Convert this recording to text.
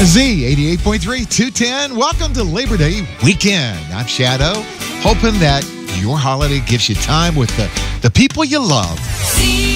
Z 88.3 210. Welcome to Labor Day weekend. I'm Shadow, hoping that your holiday gives you time with the people you love.